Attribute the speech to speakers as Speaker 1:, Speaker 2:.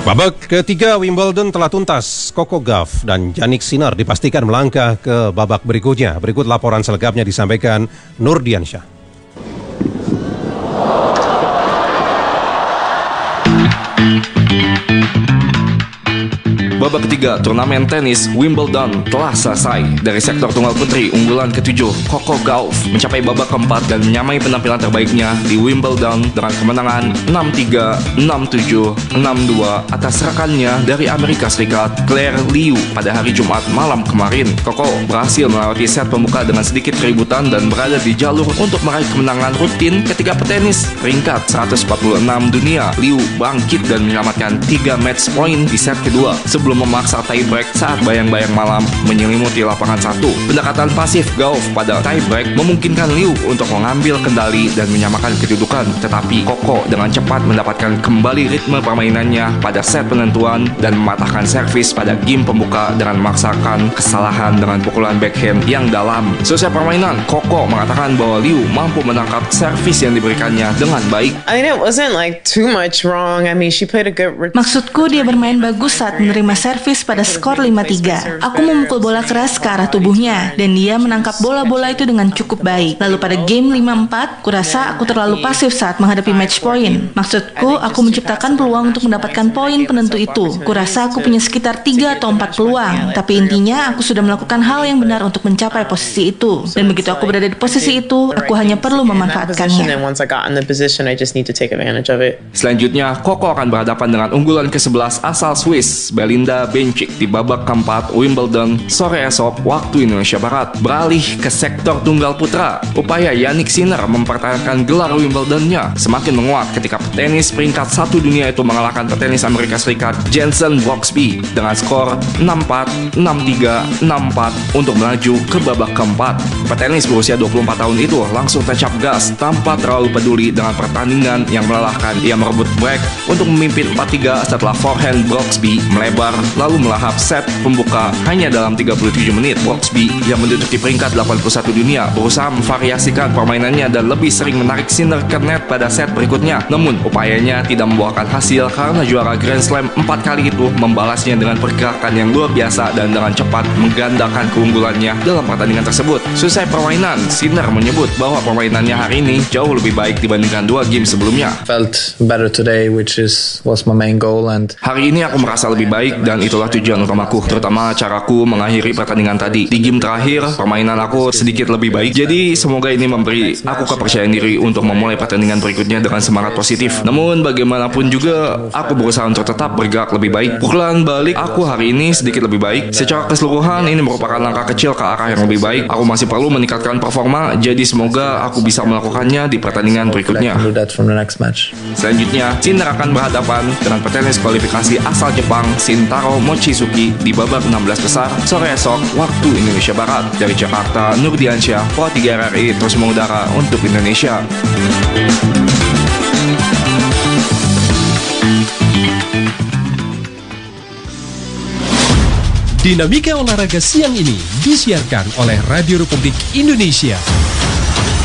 Speaker 1: Babak ketiga Wimbledon telah tuntas. Coco Gauff dan Jannik Sinner dipastikan melangkah ke babak berikutnya. Berikut laporan selengkapnya disampaikan Nurdiansyah.
Speaker 2: Babak ketiga turnamen tenis Wimbledon telah selesai. Dari sektor tunggal putri, unggulan ke-7 Coco Gauff mencapai babak keempat dan menyamai penampilan terbaiknya di Wimbledon dengan kemenangan 6-3, 6-7, 6-2 atas rekannya dari Amerika Serikat Claire Liu pada hari Jumat malam kemarin. Coco berhasil melewati set pembuka dengan sedikit keributan dan berada di jalur untuk meraih kemenangan rutin ketika petenis peringkat 146 dunia. Liu bangkit dan menyelamatkan 3 match point di set kedua sebelum memaksa tiebreak saat bayang-bayang malam menyelimuti lapangan 1. Pendekatan pasif Gauff pada tiebreak memungkinkan Liu untuk mengambil kendali dan menyamakan kedudukan, tetapi Coco dengan cepat mendapatkan kembali ritme permainannya pada set penentuan dan mematahkan servis pada game pembuka dengan memaksakan kesalahan dengan pukulan backhand yang dalam. Selesai permainan, Coco mengatakan bahwa Liu mampu menangkap servis yang diberikannya dengan baik.
Speaker 3: I mean, it wasn't like too much wrong. I mean, she played a good.
Speaker 4: Maksudku dia bermain bagus saat menerima servis pada skor 5-3. Aku memukul bola keras ke arah tubuhnya dan dia menangkap bola-bola itu dengan cukup baik. Lalu pada game 5-4, kurasa aku terlalu pasif saat menghadapi match point. Maksudku, aku menciptakan peluang untuk mendapatkan poin penentu itu. Kurasa aku punya sekitar 3 atau 4 peluang, tapi intinya aku sudah melakukan hal yang benar untuk mencapai posisi itu. Dan begitu aku berada di posisi itu, aku hanya perlu memanfaatkannya.
Speaker 2: Selanjutnya, Coco akan berhadapan dengan unggulan ke-11 asal Swiss, Belinda Bencic di babak keempat Wimbledon sore esok waktu Indonesia Barat. Beralih ke sektor tunggal putra, upaya Jannik Sinner mempertahankan gelar Wimbledon-nya semakin menguat ketika petenis peringkat 1 dunia itu mengalahkan petenis Amerika Serikat Jenson Brooksby dengan skor 6-4, 6-3, 6-4 untuk melaju ke babak keempat. Petenis berusia 24 tahun itu langsung tancap gas tanpa terlalu peduli dengan pertandingan yang melelahkan. Ia merebut break untuk memimpin 4-3 setelah forehand Brooksby melebar lalu melahap set pembuka hanya dalam 37 menit. Brooksby yang menduduki peringkat 81 dunia berusaha memvariasikan permainannya dan lebih sering menarik Sinner ke net pada set berikutnya. Namun upayanya tidak membuahkan hasil karena juara Grand Slam 4 kali itu membalasnya dengan pergerakan yang luar biasa dan dengan cepat menggandakan keunggulannya dalam pertandingan tersebut. Selesai permainan, Sinner menyebut bahwa permainannya hari ini jauh lebih baik dibandingkan 2 game sebelumnya.
Speaker 5: Felt better today, which was my main goal, and
Speaker 2: hari ini aku merasa lebih baik dan itulah tujuan utamaku, terutama caraku mengakhiri pertandingan tadi. Di game terakhir, permainan aku sedikit lebih baik, jadi semoga ini memberi aku kepercayaan diri untuk memulai pertandingan berikutnya dengan semangat positif. Namun bagaimanapun juga, aku berusaha untuk tetap bergerak lebih baik. Pukulan balik aku hari ini sedikit lebih baik. Secara keseluruhan, ini merupakan langkah kecil ke arah yang lebih baik. Aku masih perlu meningkatkan performa, jadi semoga aku bisa melakukannya di pertandingan berikutnya. Selanjutnya, Sinner akan berhadapan dengan petenis kualifikasi asal Jepang Shintaro Mochizuki di babak 16 besar sore esok waktu Indonesia Barat. Dari Jakarta, Nurdiansyah, Pro 3 RRI terus mengudara untuk Indonesia.
Speaker 6: Dinamika olahraga siang ini disiarkan oleh Radio Republik Indonesia.